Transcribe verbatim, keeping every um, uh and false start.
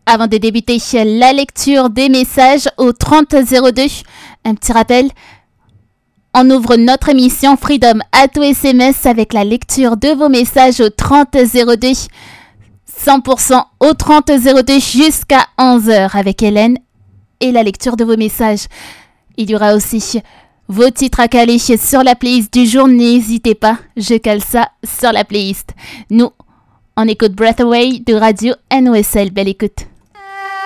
Avant de débuter la lecture des messages au trente zéro deux, un petit rappel, on ouvre notre émission Freedom à tout S M S avec la lecture de vos messages au trente zéro deux, cent pour cent au trente zéro deux jusqu'à onze heures avec Hélène et la lecture de vos messages. Il y aura aussi vos titres à caler sur la playlist du jour, n'hésitez pas, je cale ça sur la playlist. Nous, on écoute Breath Away de Radio N O S L, belle écoute.